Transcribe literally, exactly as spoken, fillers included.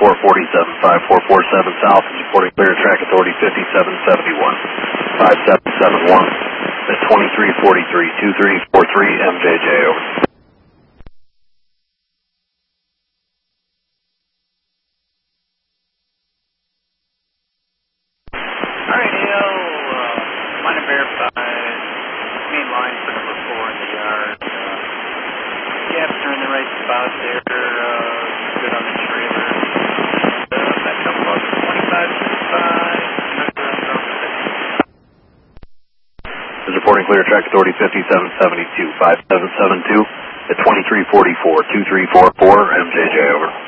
four forty-seven, five four four seven south, supporting clear track authority fifty-seven seventy-one, five seven seven one, at twenty-three forty-three, two three four three, M J J, over. Alright, A L, uh, line and verify, main line for number four in the yard. Uh, gaps are in the right spot there, uh, good on the trailer. Uh, back up about twenty-five fifty-five. Is reporting clear track authority fifty-seven seventy-two, five seven seven two, at twenty-three forty-four, two three four four, M J J, over.